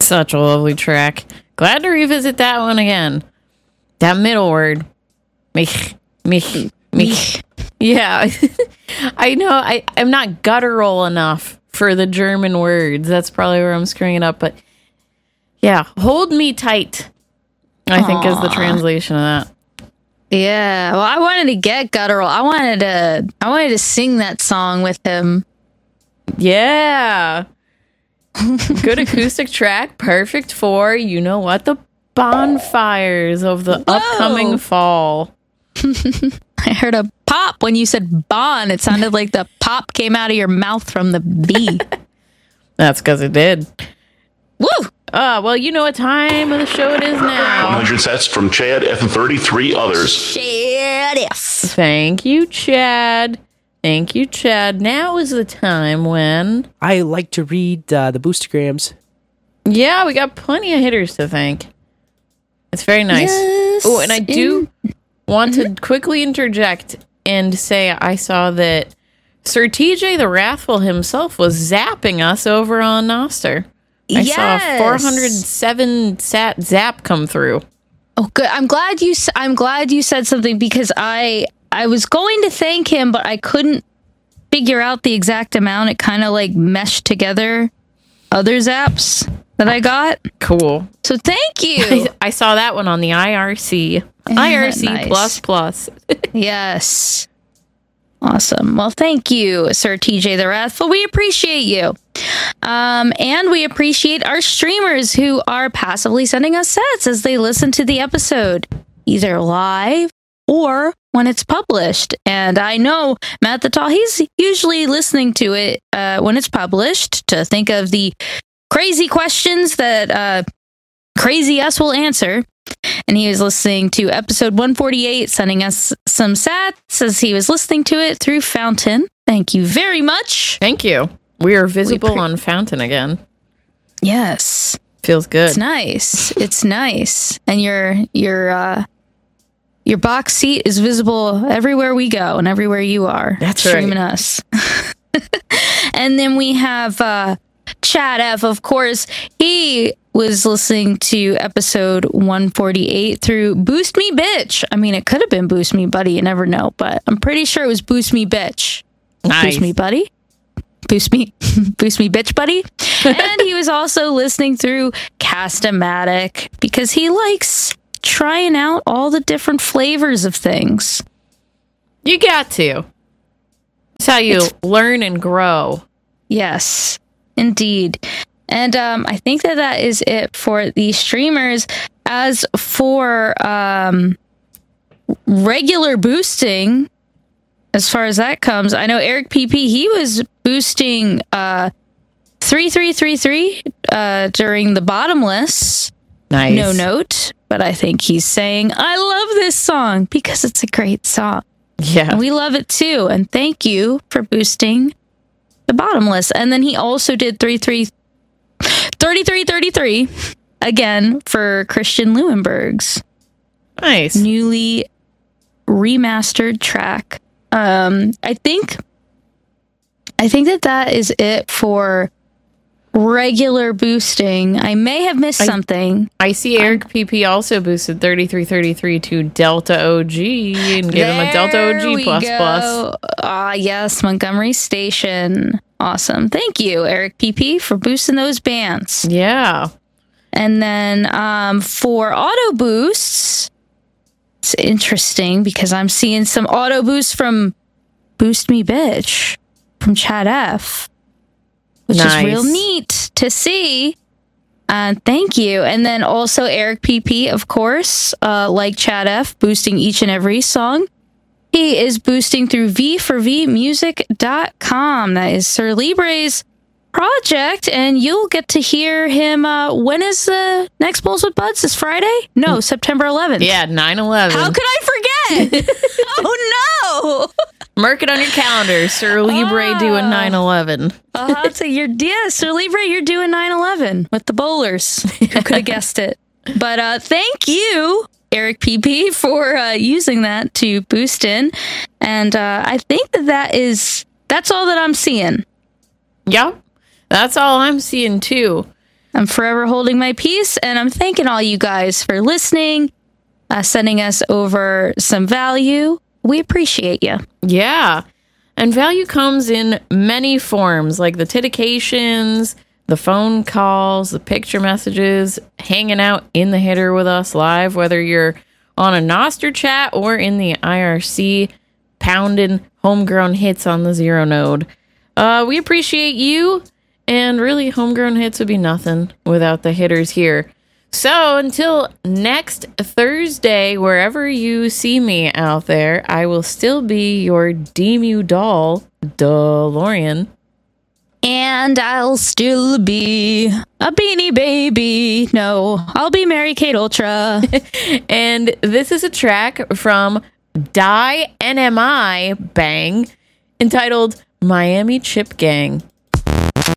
Such a lovely track. Glad to revisit that one again. That middle word. Mich. Yeah. I know I'm not guttural enough for the German words. That's probably where I'm screwing it up. But yeah, hold me tight, I think is the translation of that. Yeah. Well, I wanted to get guttural. I wanted to sing that song with him. Yeah. Good acoustic track. Perfect for, you know what, the bonfires of the upcoming fall. I heard a pop when you said bon. It sounded like the pop came out of your mouth from the bee. That's because it did. Woo! Well, you know what time of the show it is now. 100 sets from Chad and 33 others. Chad, yes. Thank you, Chad. Thank you, Chad. Now is the time when... I like to read the Boostergrams. Yeah, we got plenty of hitters to thank. It's very nice. Yes, Oh, and I do want to quickly interject and say I saw that Sir TJ the Wrathful himself was zapping us over on Noster. I saw a 407 sat zap come through. Oh, good. I'm glad you said something because I was going to thank him, but I couldn't figure out the exact amount. It kind of like meshed together other zaps that I got. Cool. So thank you. I saw that one on the IRC. IRC Nice. plus plus. Yes. Awesome. Well, thank you, Sir TJ the Wrathful. We appreciate you. And we appreciate our streamers who are passively sending us sets as they listen to the episode, either live or when it's published. And I know Matt the Tall, he's usually listening to it when it's published to think of the crazy questions that Crazy Us will answer. And he was listening to episode 148, sending us some sats as he was listening to it through Fountain. Thank you very much. Thank you. We are visible on Fountain again. Yes. Feels good. It's nice. It's nice. And your box seat is visible everywhere we go and everywhere you are. That's streaming right. us. And then we have Chad F, of course. He was listening to episode 148 through Boost Me Bitch. I mean, it could have been Boost Me Buddy. You never know, but I'm pretty sure it was Boost Me Bitch. Nice. Boost Me Buddy. Boost me bitch buddy. And he was also listening through Cast-O-Matic because he likes trying out all the different flavors of things. You got to. It's how you learn and grow. Yes, indeed. And I think that is it for the streamers. As for regular boosting, as far as that comes, I know Eric PP, he was boosting 3333 during the bottomless. Nice. No note, but I think he's saying, I love this song because it's a great song. Yeah. And we love it too. And thank you for boosting the bottomless. And then he also did 3333 again for Christian Leuenberg's Nice. newly remastered track. I think that is it for regular boosting. I may have missed something. I see Eric PP also boosted 3333 to Delta OG and gave him a Delta OG plus plus. Yes, Montgomery Station. Awesome. Thank you, Eric PP, for boosting those bands. Yeah. And then for auto boosts, it's interesting because I'm seeing some auto boosts from Boost Me Bitch from Chad F, which is real neat to see. Thank you. And then also Eric PP, of course, like Chad F, boosting each and every song. He is boosting through v4vmusic.com. That is Sir Libre's project, and you'll get to hear him. When is the next Bowls with Buds? This Friday? No, September 11th. Yeah, 9/11. How could I forget? Oh no! Mark it on your calendar. Sir Libre doing 9/11. So Sir Libre, you're doing 9/11 with the bowlers. Who could have guessed it? But thank you, Eric PP, for using that to boost in. And I think that's all that I'm seeing. Yep. That's all I'm seeing too. I'm forever holding my peace, and I'm thanking all you guys for listening, sending us over some value. We appreciate you. Yeah. And value comes in many forms, like the titications, the phone calls, the picture messages, hanging out in the hitter with us live, whether you're on a Noster chat or in the IRC pounding homegrown hits on the Zero Node. We appreciate you, and really, homegrown hits would be nothing without the hitters here. So until next Thursday, wherever you see me out there, I will still be your Demu doll, DeLorean. And I'll still be a Beanie Baby. No, I'll be Mary-Kate Ultra. And this is a track from Die NMI Bang entitled Miami Chip Gang.